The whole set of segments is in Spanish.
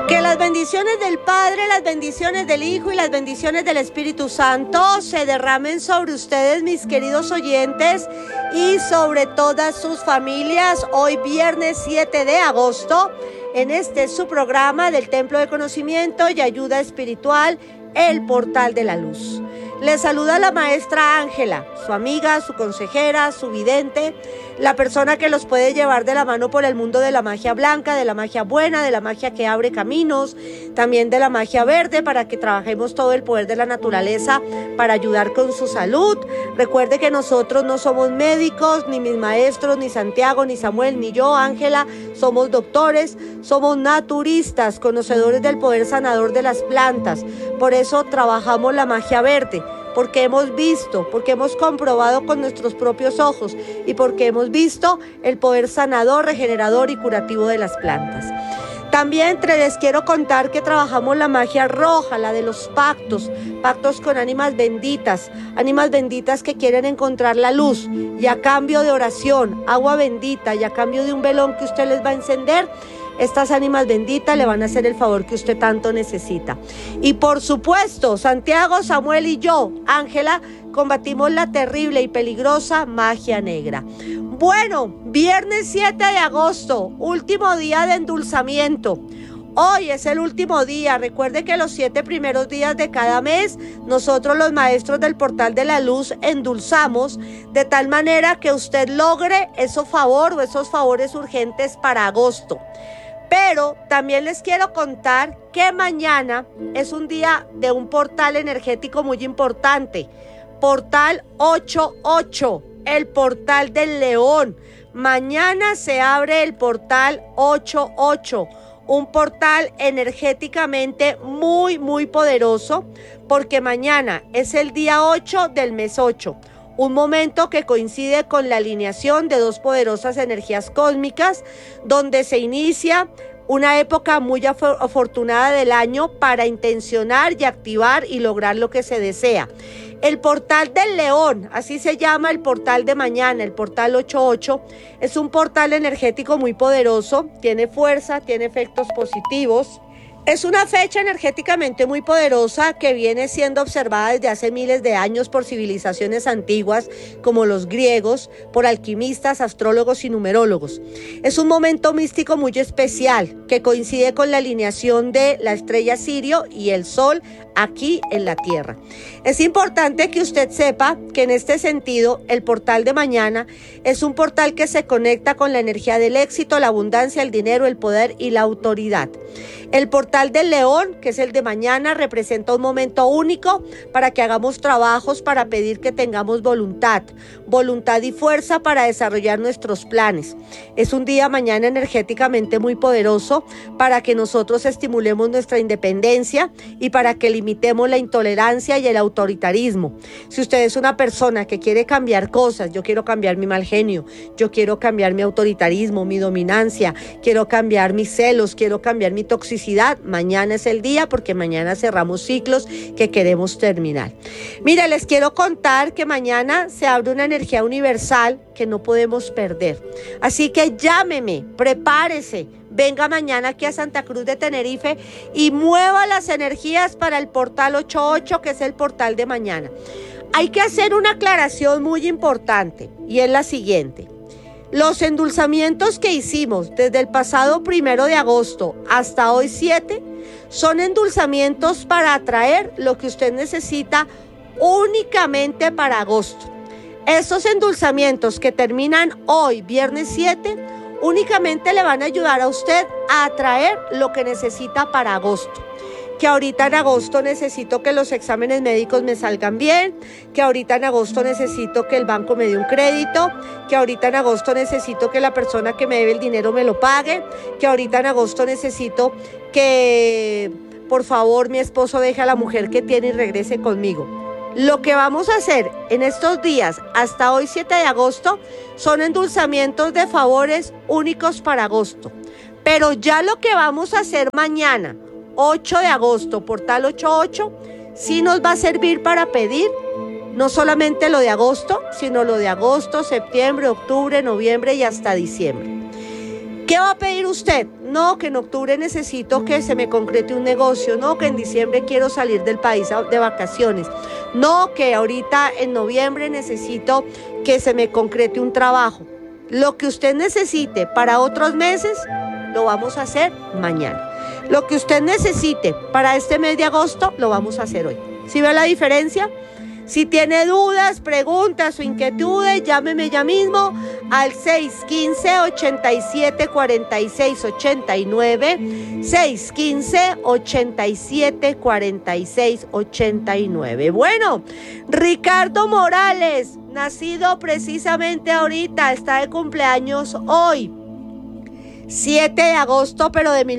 Que las bendiciones del Padre, las bendiciones del Hijo y las bendiciones del Espíritu Santo se derramen sobre ustedes, mis queridos oyentes, y sobre todas sus familias. Hoy viernes 7 de agosto, en este su programa del Templo de Conocimiento y Ayuda Espiritual, El Portal de la Luz. Les saluda la maestra Ángela, su amiga, su consejera, su vidente, la persona que los puede llevar de la mano por el mundo de la magia blanca, de la magia buena, de la magia que abre caminos, también de la magia verde, para que trabajemos todo el poder de la naturaleza para ayudar con su salud. Recuerde que nosotros no somos médicos, ni mis maestros, ni Santiago, ni Samuel, ni yo, Ángela, somos doctores, somos naturistas, conocedores del poder sanador de las plantas. Por eso trabajamos la magia verde, porque hemos visto, porque hemos comprobado con nuestros propios ojos y porque hemos visto el poder sanador, regenerador y curativo de las plantas. También les quiero contar que trabajamos la magia roja, la de los pactos con ánimas benditas que quieren encontrar la luz, y a cambio de oración, agua bendita, y a cambio de un velón que usted les va a encender, estas ánimas benditas le van a hacer el favor que usted tanto necesita. Y por supuesto, Santiago, Samuel y yo, Ángela, combatimos la terrible y peligrosa magia negra. Bueno, viernes 7 de agosto, último día de endulzamiento. Hoy es el último día. Recuerde que los 7 primeros días de cada mes, nosotros los maestros del Portal de la Luz endulzamos de tal manera que usted logre esos favores urgentes para agosto. Pero también les quiero contar que mañana es un día de un portal energético muy importante. Portal 88, el portal del león. Mañana se abre el portal 88, un portal energéticamente muy, muy poderoso, porque mañana es el día 8 del mes 8. Un momento que coincide con la alineación de dos poderosas energías cósmicas, donde se inicia una época muy afortunada del año para intencionar y activar y lograr lo que se desea. El portal del león, así se llama el portal de mañana, el portal 88, es un portal energético muy poderoso, tiene fuerza, tiene efectos positivos. Es una fecha energéticamente muy poderosa que viene siendo observada desde hace miles de años por civilizaciones antiguas como los griegos, por alquimistas, astrólogos y numerólogos. Es un momento místico muy especial que coincide con la alineación de la estrella Sirio y el Sol aquí en la Tierra. Es importante que usted sepa que en este sentido el portal de mañana es un portal que se conecta con la energía del éxito, la abundancia, el dinero, el poder y la autoridad. El portal del león, que es el de mañana, representa un momento único para que hagamos trabajos para pedir que tengamos voluntad y fuerza para desarrollar nuestros planes. Es un día mañana energéticamente muy poderoso para que nosotros estimulemos nuestra independencia y para que limitemos la intolerancia y el autoritarismo. Si usted es una persona que quiere cambiar cosas, yo quiero cambiar mi mal genio, yo quiero cambiar mi autoritarismo, mi dominancia, quiero cambiar mis celos, quiero cambiar mi toxicidad, mañana es el día, porque mañana cerramos ciclos que queremos terminar. Mira, les quiero contar que mañana se abre una energía universal que no podemos perder. Así que llámeme, prepárese, venga mañana aquí a Santa Cruz de Tenerife y mueva las energías para el portal 88, que es el portal de mañana. Hay que hacer una aclaración muy importante, y es la siguiente. Los endulzamientos que hicimos desde el pasado 1 de agosto hasta hoy 7 son endulzamientos para atraer lo que usted necesita únicamente para agosto. Esos endulzamientos que terminan hoy, viernes 7, únicamente le van a ayudar a usted a atraer lo que necesita para agosto. Que ahorita en agosto necesito que los exámenes médicos me salgan bien, que ahorita en agosto necesito que el banco me dé un crédito, que ahorita en agosto necesito que la persona que me debe el dinero me lo pague, que ahorita en agosto necesito que, por favor, mi esposo deje a la mujer que tiene y regrese conmigo. Lo que vamos a hacer en estos días, hasta hoy 7 de agosto, son endulzamientos de favores únicos para agosto. Pero ya lo que vamos a hacer mañana, 8 de agosto, portal 88, sí nos va a servir para pedir no solamente lo de agosto, sino lo de agosto, septiembre, octubre, noviembre y hasta diciembre. ¿Qué va a pedir usted? No, que en octubre necesito que se me concrete un negocio. No, que en diciembre quiero salir del país de vacaciones. No, que ahorita en noviembre necesito que se me concrete un trabajo. Lo que usted necesite para otros meses, lo vamos a hacer mañana. Lo que usted necesite para este mes de agosto, lo vamos a hacer hoy. ¿Sí ve la diferencia? Si tiene dudas, preguntas o inquietudes, llámeme ya mismo al 615-8746-89, 615-8746-89. Bueno, Ricardo Morales, nacido precisamente ahorita, está de cumpleaños hoy, 7 de agosto, pero de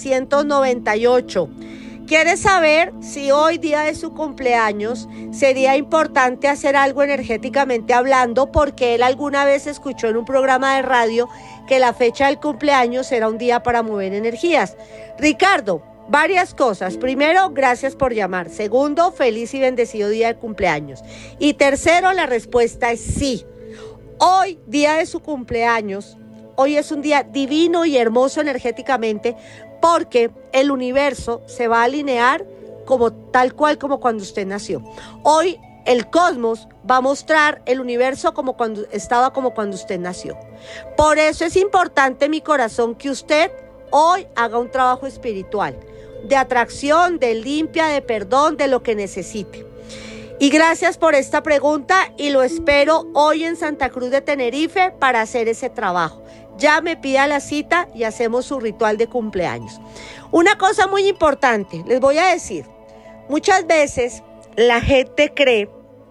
1998. ¿Quiere saber si hoy, día de su cumpleaños, sería importante hacer algo energéticamente hablando? Porque él alguna vez escuchó en un programa de radio que la fecha del cumpleaños era un día para mover energías. Ricardo, varias cosas. Primero, gracias por llamar. Segundo, feliz y bendecido día de cumpleaños. Y tercero, la respuesta es sí. Hoy, día de su cumpleaños, hoy es un día divino y hermoso energéticamente, porque el universo se va a alinear como tal cual como cuando usted nació. Hoy el cosmos va a mostrar el universo como cuando usted nació. Por eso es importante, mi corazón, que usted hoy haga un trabajo espiritual, de atracción, de limpia, de perdón, de lo que necesite. Y gracias por esta pregunta y lo espero hoy en Santa Cruz de Tenerife para hacer ese trabajo. Ya me pida la cita y hacemos su ritual de cumpleaños. Una cosa muy importante, les voy a decir, muchas veces la gente cree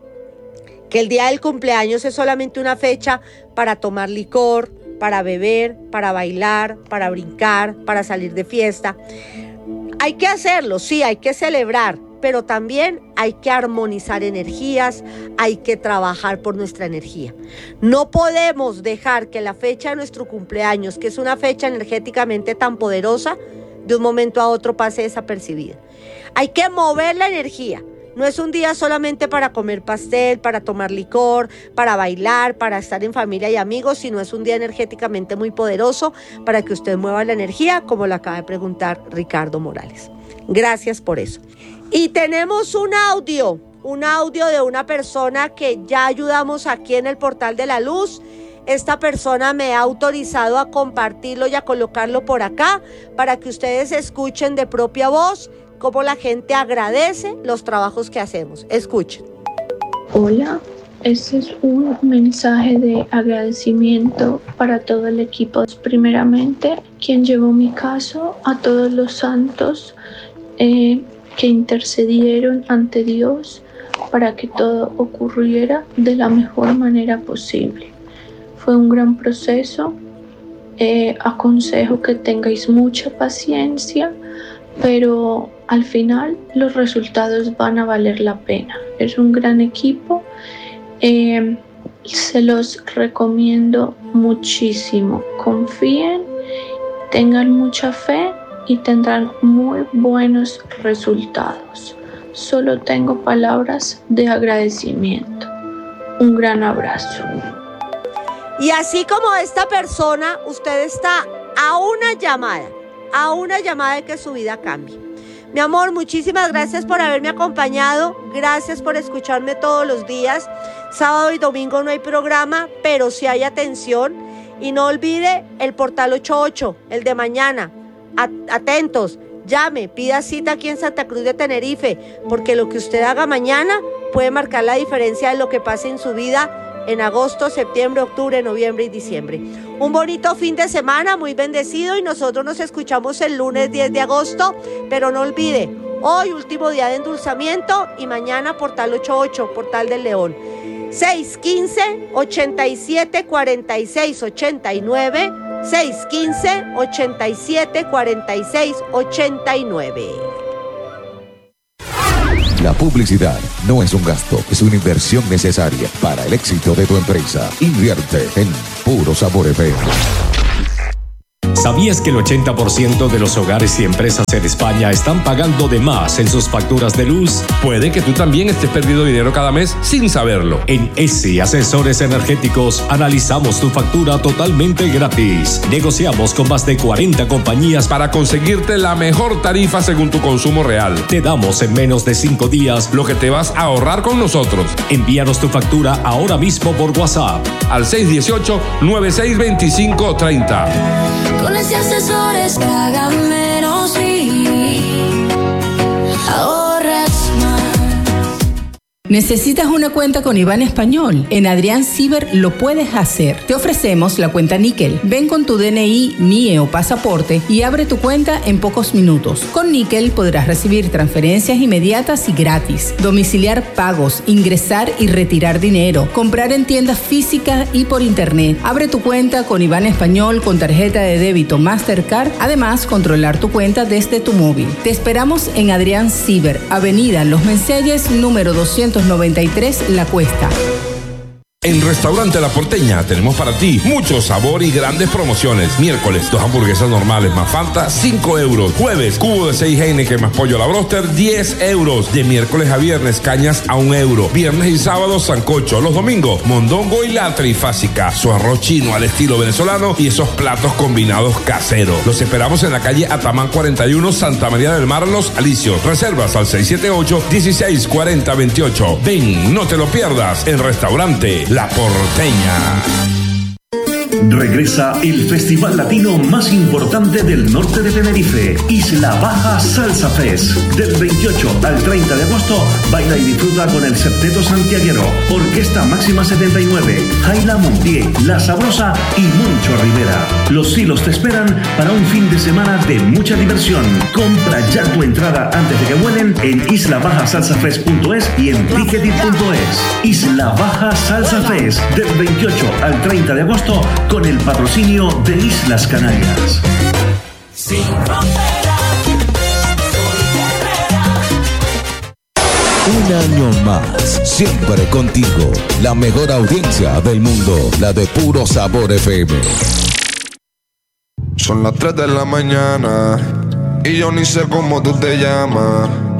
que el día del cumpleaños es solamente una fecha para tomar licor, para beber, para bailar, para brincar, para salir de fiesta. Hay que hacerlo, sí, hay que celebrar, pero también hay que armonizar energías, hay que trabajar por nuestra energía. No podemos dejar que la fecha de nuestro cumpleaños, que es una fecha energéticamente tan poderosa, de un momento a otro pase desapercibida. Hay que mover la energía. No es un día solamente para comer pastel, para tomar licor, para bailar, para estar en familia y amigos, sino es un día energéticamente muy poderoso para que usted mueva la energía, como lo acaba de preguntar Ricardo Morales. Gracias por eso. Y tenemos un audio de una persona que ya ayudamos aquí en el Portal de la Luz. Esta persona me ha autorizado a compartirlo y a colocarlo por acá para que ustedes escuchen de propia voz cómo la gente agradece los trabajos que hacemos. Escuchen. Hola, este es un mensaje de agradecimiento para todo el equipo. Primeramente, quien llevó mi caso, a todos los santos que intercedieron ante Dios para que todo ocurriera de la mejor manera posible. Fue un gran proceso. Aconsejo que tengáis mucha paciencia, pero al final los resultados van a valer la pena. Es un gran equipo. Se los recomiendo muchísimo. Confíen, tengan mucha fe y tendrán muy buenos resultados. Solo tengo palabras de agradecimiento. Un gran abrazo. Y así como esta persona, usted está a una llamada de que su vida cambie. Mi amor, muchísimas gracias por haberme acompañado. Gracias por escucharme todos los días. Sábado y domingo no hay programa, pero sí hay atención. Y no olvide el Portal 88, el de mañana. Atentos, llame, pida cita aquí en Santa Cruz de Tenerife, porque lo que usted haga mañana puede marcar la diferencia de lo que pase en su vida en agosto, septiembre, octubre, noviembre y diciembre. Un bonito fin de semana, muy bendecido, y nosotros nos escuchamos el lunes 10 de agosto, pero no olvide, hoy último día de endulzamiento y mañana Portal 88, Portal del León. 615-8746-89, 615-8746-89. La publicidad no es un gasto, es una inversión necesaria para el éxito de tu empresa. Invierte en Puro Sabor FM. ¿Sabías que el 80% de los hogares y empresas en España están pagando de más en sus facturas de luz? Puede que tú también estés perdiendo dinero cada mes sin saberlo. En ESI Asesores Energéticos analizamos tu factura totalmente gratis. Negociamos con más de 40 compañías para conseguirte la mejor tarifa según tu consumo real. Te damos en menos de 5 días lo que te vas a ahorrar con nosotros. Envíanos tu factura ahora mismo por WhatsApp al 618-962530. Con ese Asesores pagan menos y ahorras más. ¿Necesitas una cuenta con IBAN español? En Adrián Ciber lo puedes hacer. Te ofrecemos la cuenta Níquel. Ven con tu DNI, NIE o pasaporte y abre tu cuenta en pocos minutos. Con Níquel podrás recibir transferencias inmediatas y gratis, domiciliar pagos, ingresar y retirar dinero, comprar en tiendas físicas y por internet. Abre tu cuenta con IBAN español con tarjeta de débito Mastercard. Además, controlar tu cuenta desde tu móvil. Te esperamos en Adrián Ciber, Avenida Los Menceyes, número 293, La Cuesta. En Restaurante La Porteña tenemos para ti mucho sabor y grandes promociones. Miércoles, 2 hamburguesas normales más Fanta, 5 euros. Jueves, cubo de 6 Heineken más pollo a la broster, 10 euros. De miércoles a viernes, cañas a 1 euro. Viernes y sábados, sancocho. Los domingos, mondongo y la trifásica. Su arroz chino al estilo venezolano y esos platos combinados caseros. Los esperamos en la calle Atamán 41, Santa María del Mar, Los Alicios. Reservas al 678-164028. Ven, no te lo pierdas en Restaurante La Porteña. Regresa el festival latino más importante del norte de Tenerife, Isla Baja Salsa Fest. Del 28 al 30 de agosto, baila y disfruta con el Septeto Santiaguero, Orquesta Máxima 79, Jaila Montier, La Sabrosa y Moncho Rivera. Los Silos te esperan para un fin de semana de mucha diversión. Compra ya tu entrada antes de que vuelen en islabajasalsafest.es y en ticketit.es. Isla Baja Salsa Fest, del 28 al 30 de agosto, con el patrocinio de Islas Canarias. Sin frontera, Un año más, siempre contigo. La mejor audiencia del mundo, la de Puro Sabor FM. Son las 3 de la mañana y yo ni sé cómo tú te llamas.